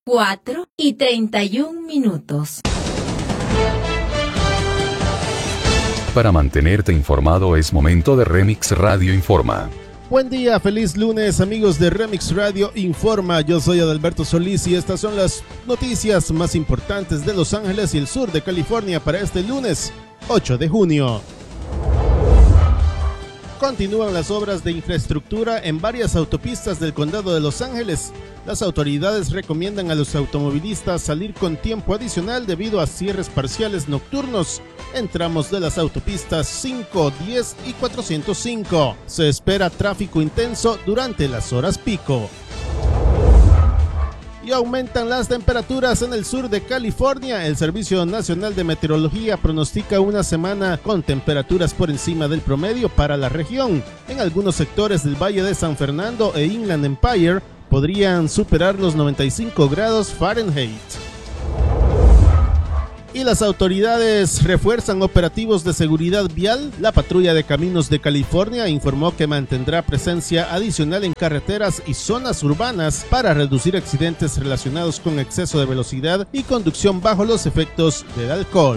4:31. Para mantenerte informado es momento de Remix Radio Informa. Buen día, feliz lunes amigos de Remix Radio Informa. Yo soy Adalberto Solís y estas son las noticias más importantes de Los Ángeles y el sur de California para este lunes 8 de junio. Continúan las obras de infraestructura en varias autopistas del condado de Los Ángeles. Las autoridades recomiendan a los automovilistas salir con tiempo adicional debido a cierres parciales nocturnos en tramos de las autopistas 5, 10 y 405. Se espera tráfico intenso durante las horas pico. Y aumentan las temperaturas en el sur de California. El Servicio Nacional de Meteorología pronostica una semana con temperaturas por encima del promedio para la región. En algunos sectores del Valle de San Fernando e Inland Empire podrían superar los 95 grados Fahrenheit. Y las autoridades refuerzan operativos de seguridad vial. La Patrulla de Caminos de California informó que mantendrá presencia adicional en carreteras y zonas urbanas para reducir accidentes relacionados con exceso de velocidad y conducción bajo los efectos del alcohol.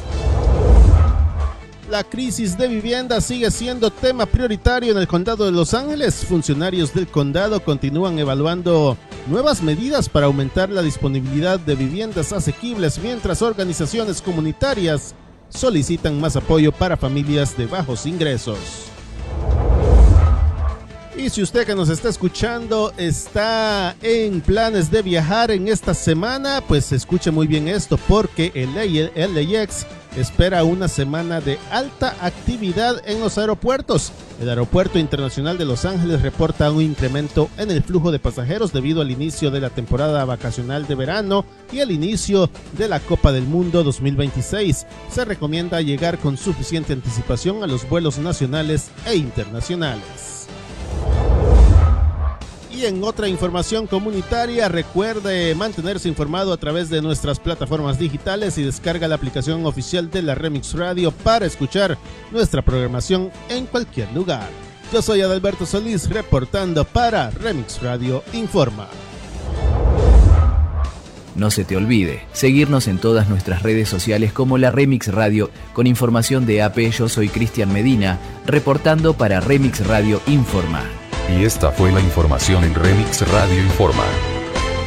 La crisis de vivienda sigue siendo tema prioritario en el condado de Los Ángeles. Funcionarios del condado continúan evaluando nuevas medidas para aumentar la disponibilidad de viviendas asequibles, mientras organizaciones comunitarias solicitan más apoyo para familias de bajos ingresos. Y si usted que nos está escuchando está en planes de viajar en esta semana, pues escuche muy bien esto, porque el LAX espera una semana de alta actividad en los aeropuertos. El Aeropuerto Internacional de Los Ángeles reporta un incremento en el flujo de pasajeros debido al inicio de la temporada vacacional de verano y al inicio de la Copa del Mundo 2026. Se recomienda llegar con suficiente anticipación a los vuelos nacionales e internacionales. Y en otra información comunitaria, recuerde mantenerse informado a través de nuestras plataformas digitales y descarga la aplicación oficial de la Remix Radio para escuchar nuestra programación en cualquier lugar. Yo soy Adalberto Solís reportando para Remix Radio Informa. No se te olvide seguirnos en todas nuestras redes sociales como la Remix Radio con información de AP. Yo soy Cristian Medina reportando para Remix Radio Informa. Y esta fue la información en Remix Radio Informa.